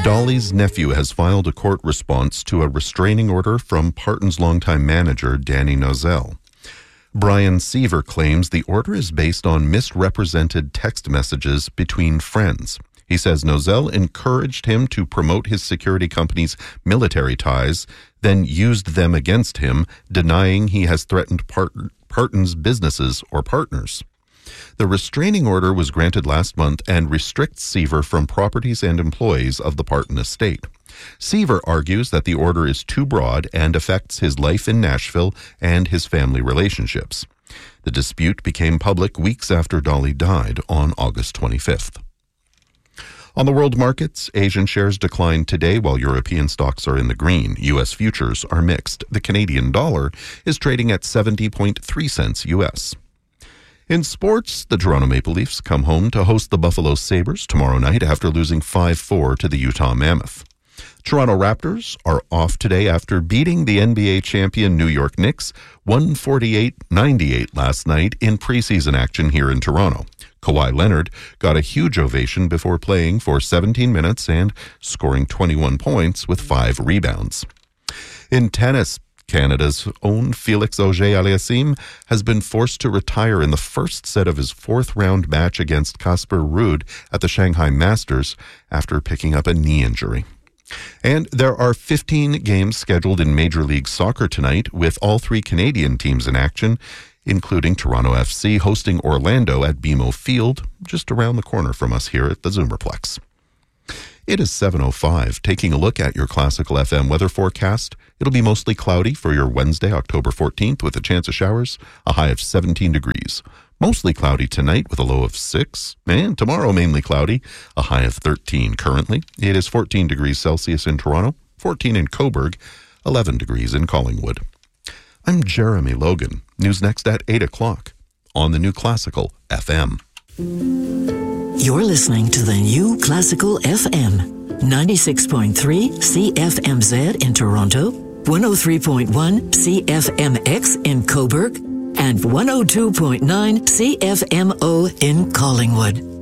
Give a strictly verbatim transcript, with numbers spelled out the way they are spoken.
Dolly's nephew has filed a court response to a restraining order from Parton's longtime manager, Danny Nozell. Brian Seaver claims the order is based on misrepresented text messages between friends. He says Nozell encouraged him to promote his security company's military ties, then used them against him, denying he has threatened Part- Parton's businesses or partners. The restraining order was granted last month and restricts Seaver from properties and employees of the Parton estate. Seaver argues that the order is too broad and affects his life in Nashville and his family relationships. The dispute became public weeks after Dolly died on August twenty-fifth. On the world markets, Asian shares declined today while European stocks are in the green. U S futures are mixed. The Canadian dollar is trading at seventy point three cents U S. In sports, the Toronto Maple Leafs come home to host the Buffalo Sabres tomorrow night after losing five four to the Utah Mammoth. Toronto Raptors are off today after beating the N B A champion New York Knicks one forty-eight ninety-eight last night in preseason action here in Toronto. Kawhi Leonard got a huge ovation before playing for seventeen minutes and scoring twenty-one points with five rebounds. In tennis, Canada's own Felix Auger-Aliassime has been forced to retire in the first set of his fourth-round match against Casper Ruud at the Shanghai Masters after picking up a knee injury. And there are fifteen games scheduled in Major League Soccer tonight, with all three Canadian teams in action, including Toronto F C hosting Orlando at B M O Field, just around the corner from us here at the Zoomerplex. It is seven oh five. Taking a look at your Classical F M weather forecast. It'll be mostly cloudy for your Wednesday, October fourteenth, with a chance of showers, a high of seventeen degrees. Mostly cloudy tonight with a low of six. And tomorrow, mainly cloudy, a high of thirteen. Currently, it is fourteen degrees Celsius in Toronto, fourteen in Cobourg, eleven degrees in Collingwood. I'm Jeremy Logan. News next at eight o'clock on the new Classical F M. You're listening to the new Classical F M, ninety-six point three C F M Z in Toronto, one oh three point one C F M X in Cobourg, and one oh two point nine C F M O in Collingwood.